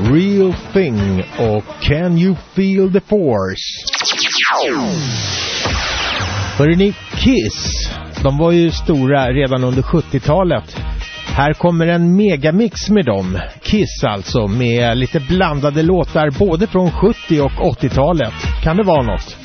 Real Thing och Can You Feel the Force. Hörrni, Kiss, de var ju stora redan under 70-talet. Här kommer en megamix med dem. Kiss alltså, med lite blandade låtar både från 70- och 80-talet. Kan det vara något?